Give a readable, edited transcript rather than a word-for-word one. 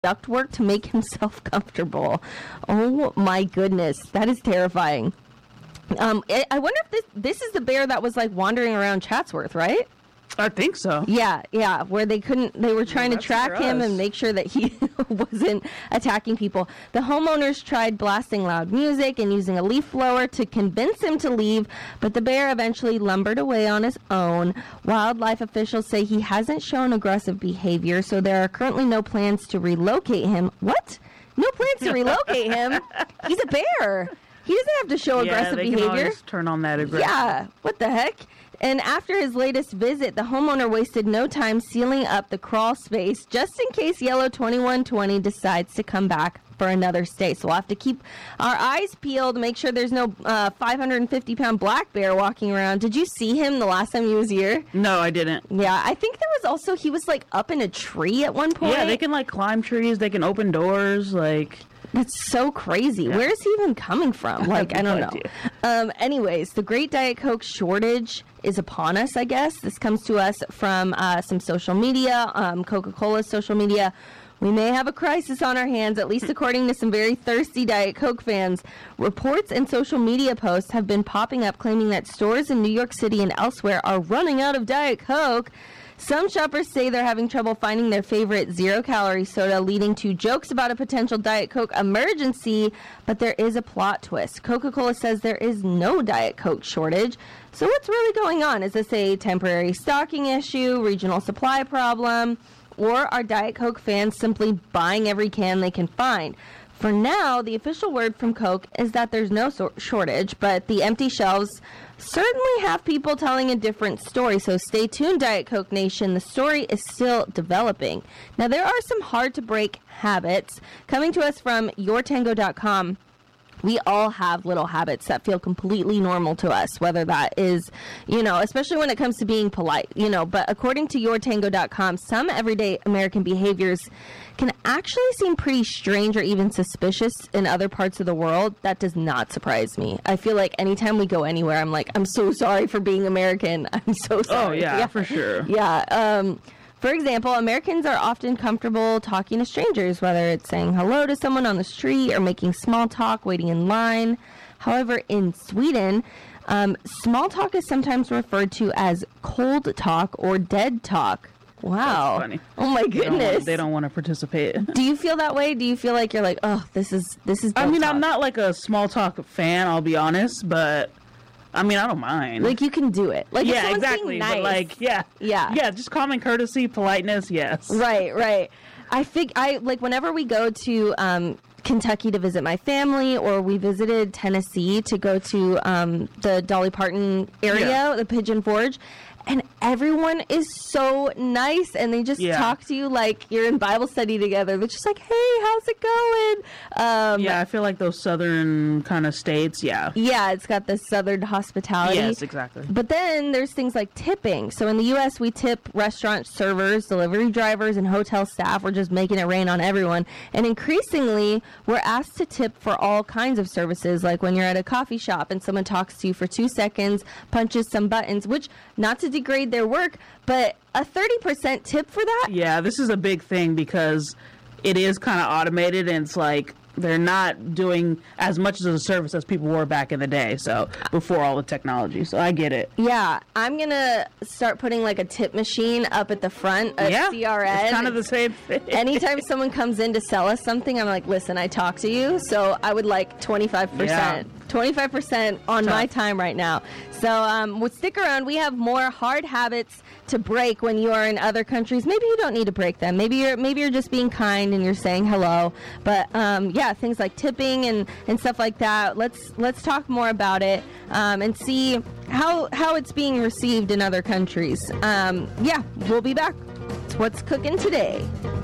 ductwork to make himself comfortable. Oh my goodness, that is terrifying. I wonder if this is the bear that was like wandering around Chatsworth, right? I think so. Yeah, where they were trying to track him and make sure that he wasn't attacking people. The homeowners tried blasting loud music and using a leaf blower to convince him to leave, but the bear eventually lumbered away on his own. Wildlife officials say he hasn't shown aggressive behavior, so there are currently no plans to relocate him. What? No plans to relocate him? He's a bear. He doesn't have to show aggressive behavior. Can always turn on that aggression. Yeah, what the heck? And after his latest visit, the homeowner wasted no time sealing up the crawl space just in case Yellow 2120 decides to come back for another stay. So we'll have to keep our eyes peeled, make sure there's no 550-pound black bear walking around. Did you see him the last time he was here? No, I didn't. Yeah, I think there was also, he was like up in a tree at one point. Yeah, they can like climb trees, they can open doors, like... That's so crazy. Yeah. Where is he even coming from? Like, I don't know. Anyways, the Great Diet Coke shortage is upon us, I guess. This comes to us from some social media, Coca-Cola's social media. We may have a crisis on our hands, at least according to some very thirsty Diet Coke fans. Reports and social media posts have been popping up claiming that stores in New York City and elsewhere are running out of Diet Coke. Some shoppers say they're having trouble finding their favorite zero-calorie soda, leading to jokes about a potential Diet Coke emergency, but there is a plot twist. Coca-Cola says there is no Diet Coke shortage. So what's really going on? Is this a temporary stocking issue, regional supply problem, or are Diet Coke fans simply buying every can they can find? For now, the official word from Coke is that there's no shortage, but the empty shelves certainly have people telling a different story. So stay tuned, Diet Coke Nation. The story is still developing. Now, there are some hard-to-break habits. Coming to us from yourtango.com, we all have little habits that feel completely normal to us, whether that is, especially when it comes to being polite, but according to yourtango.com, some everyday American behaviors can actually seem pretty strange or even suspicious in other parts of the world. That does not surprise me. I feel like anytime we go anywhere, I'm like, I'm so sorry for being American. I'm so sorry. Oh, yeah, for sure. Yeah. For example, Americans are often comfortable talking to strangers, whether it's saying hello to someone on the street or making small talk, waiting in line. However, in Sweden, small talk is sometimes referred to as cold talk or dead talk. Wow. That's funny. Oh my goodness. They don't want to participate. Do you feel that way? Do you feel like you're like, oh, this is I mean, talk. I'm not like a small talk fan, I'll be honest, but I mean, I don't mind. Like, you can do it. Like, yeah, exactly. Nice, but like, yeah, just common courtesy, politeness, yes. Right. I like whenever we go to Kentucky to visit my family, or we visited Tennessee to go to the Dolly Parton area, the Pigeon Forge. And everyone is so nice, and they just talk to you like you're in Bible study together. They're just like, hey, how's it going? I feel like those southern kind of states, Yeah, it's got this southern hospitality. Yes, exactly. But then there's things like tipping. So in the U.S., we tip restaurant servers, delivery drivers, and hotel staff. We're just making it rain on everyone. And increasingly, we're asked to tip for all kinds of services, like when you're at a coffee shop and someone talks to you for 2 seconds, punches some buttons, which, not to degrade their work, but a 30% tip for that? Yeah, this is a big thing because it is kind of automated, and it's like they're not doing as much of a service as people were back in the day, so before all the technology. So I get it. Yeah, I'm going to start putting like a tip machine up at the front of CRN. It's kind of the same thing. Anytime someone comes in to sell us something, I'm like, listen, I talked to you, so I would like 25%. Yeah. 25% on my time right now. So we'll stick around. We have more hard habits to break when you are in other countries. Maybe you don't need to break them. Maybe you're just being kind and you're saying hello. But things like tipping and stuff like that. Let's talk more about it and see how it's being received in other countries. We'll be back. It's What's Cooking Today.